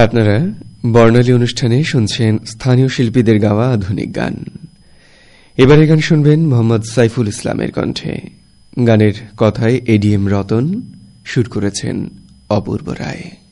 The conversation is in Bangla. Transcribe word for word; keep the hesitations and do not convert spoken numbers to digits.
আপনারা বর্ণালী অনুষ্ঠানে শুনছেন স্থানীয় শিল্পীদের গাওয়া আধুনিক গান। এবারে গান শুনবেন মোহাম্মদ সাইফুল ইসলামের কণ্ঠে। গানের কথায় এডিএম রতন, সুর করেছেন অপূর্ব রায়।